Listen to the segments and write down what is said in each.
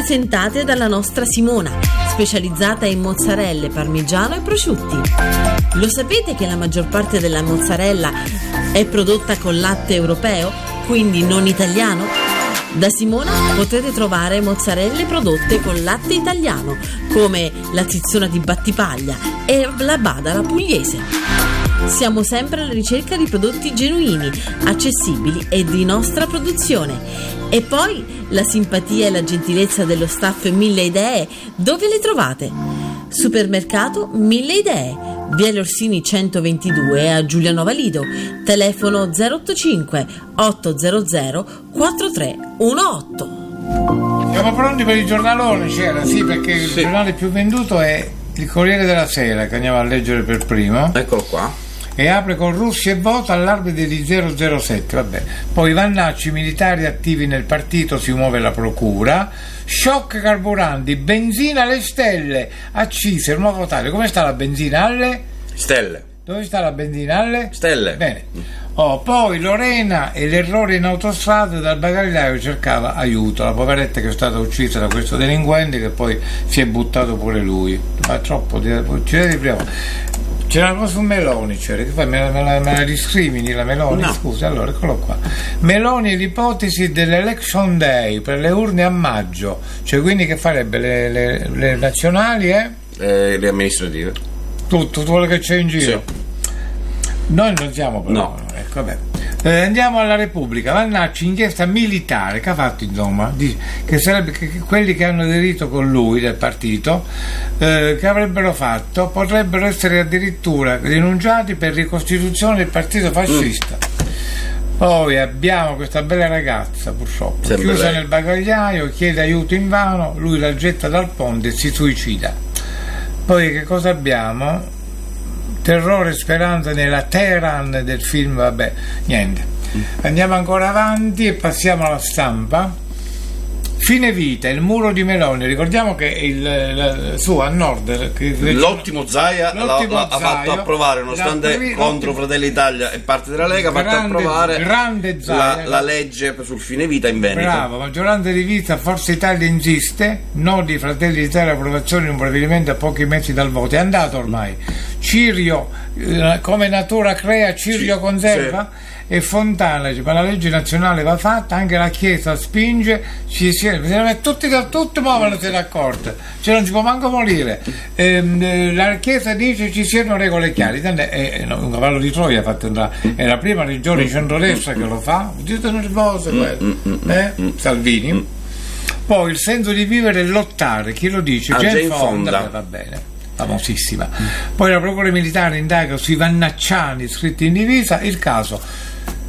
presentate dalla nostra Simona, specializzata in mozzarelle, parmigiano e prosciutti. Lo sapete che la maggior parte della mozzarella è prodotta con latte europeo, quindi non italiano? Da Simona potrete trovare mozzarelle prodotte con latte italiano, come la zizzona di Battipaglia e la Badara pugliese. Siamo sempre alla ricerca di prodotti genuini, accessibili e di nostra produzione. E poi la simpatia e la gentilezza dello staff Mille Idee, dove le trovate? Supermercato Mille Idee, via Orsini 122 a Giulianova Lido, telefono 085 800 4318. Siamo pronti per il giornalone, c'era? Sì, perché il giornale più venduto è il Corriere della Sera, che andiamo a leggere per primo. Eccolo qua. E apre con Russia e voto all'arbitro di 007. Vabbè. Poi Vannacci, militari attivi nel partito, si muove la procura. Shock carburanti, benzina alle stelle, accise, il nuovo taglio. Come sta la benzina alle stelle? Dove sta la benzina alle stelle? Bene. Poi Lorena e l'errore in autostrada, dal bagagliaio cercava aiuto, la poveretta che è stata uccisa da questo delinquente che poi si è buttato pure lui. Ma troppo c'era una cosa su Meloni, che fai, me la discrimini la Meloni? No. Scusa, allora eccolo qua. Meloni e l'ipotesi dell'election day per le urne a maggio, cioè quindi che farebbe le nazionali le amministrative, tutto quello che c'è in giro. Sì. Noi non siamo però, no. Ecco, vabbè. Andiamo alla Repubblica. Vannacci, inchiesta militare che ha fatto, insomma, che sarebbe che quelli che hanno aderito con lui del partito, che avrebbero fatto, potrebbero essere addirittura denunciati per ricostituzione del partito fascista. Poi abbiamo questa bella ragazza, purtroppo, chiusa nel bagagliaio, chiede aiuto invano, lui la getta dal ponte e si suicida. Poi che cosa abbiamo? Terrore e speranza nella Teheran del film, vabbè, niente. Andiamo ancora avanti e passiamo alla Stampa. Fine vita, il muro di Meloni. Ricordiamo che su a nord l'ottimo Zaia ha fatto approvare, nonostante contro Fratelli d'Italia e parte della Lega, ha fatto approvare la legge sul fine vita in Veneto. Bravo, maggioranza divisa, Forza Italia insiste, no di Fratelli d'Italia, approvazione di un provvedimento a pochi mesi dal voto. È andato ormai. Cirio, come natura crea, Cirio conserva. Sì. E Fontana dice: ma la legge nazionale va fatta, anche la Chiesa spinge, tutti ma non se ne accorta, cioè non si può manco morire. La Chiesa dice ci siano regole chiare. Un cavallo di Troia fatto entrare, è la prima regione di centrodestra che lo fa, dite nervose Salvini. Poi il senso di vivere e lottare, chi lo dice? Jane Fonda. Va bene, famosissima. Poi la procura militare indaga sui vannacciani iscritti in divisa. Il caso: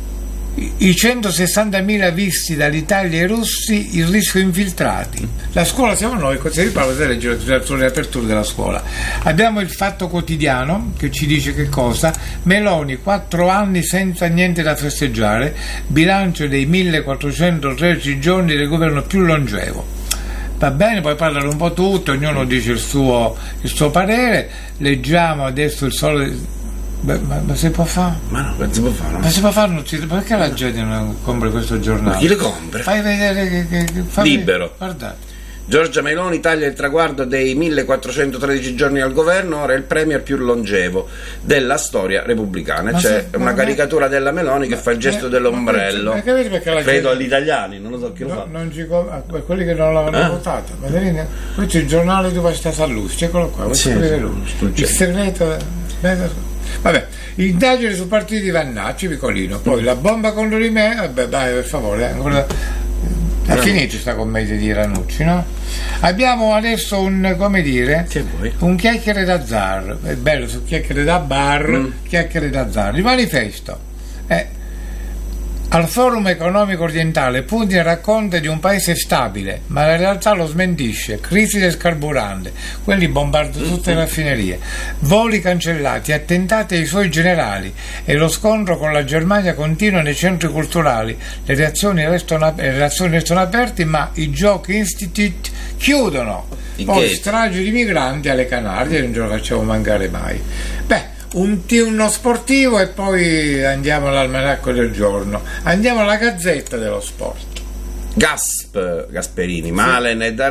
i 160.000 visti dall'Italia e i russi, il rischio infiltrati. La scuola siamo noi, così vi parlo delle legislature e aperture della scuola. Abbiamo il Fatto Quotidiano che ci dice che cosa? Meloni, 4 anni senza niente da festeggiare, bilancio dei 1413 giorni del governo più longevo. Va bene, poi parlano un po' tutto, ognuno dice il suo parere. Leggiamo adesso il Sole. Ma si può fare? Ma no, non si può fare. Ma si può fare, perché la gente non compra questo giornale? Ma chi le compra? Fai vedere che Libero. Guardate. Giorgia Meloni taglia il traguardo dei 1413 giorni al governo, ora è il premier più longevo della storia repubblicana. C'è una caricatura della Meloni che fa il gesto dell'ombrello. Credo agli italiani, non lo so chi lo fa. Quelli che non l'avevano votato. Questo è il giornale dove sta Sallusti, eccolo qua, il segreto. Vabbè, indagine su partiti di Vannacci, piccolino. Poi la bomba contro di me, vabbè, dai, per favore, ancora. È finita questa commedia di Ranucci, no? Abbiamo adesso un chiacchiere da zar. È bello su chiacchiere da bar, chiacchiere da zar. Il manifesto. Al Forum Economico Orientale Putin racconta di un paese stabile, ma la realtà lo smentisce. Crisi del carburante, quelli bombardano tutte le raffinerie, voli cancellati, attentati ai suoi generali e lo scontro con la Germania continua nei centri culturali. Le relazioni restano aperte, ma i Giochi Institute chiudono. Poi stragi di migranti alle Canarie, non ce lo facciamo mancare mai. Uno sportivo e poi andiamo all'almanacco del giorno, andiamo alla Gazzetta dello Sport. Gasperini, Malen e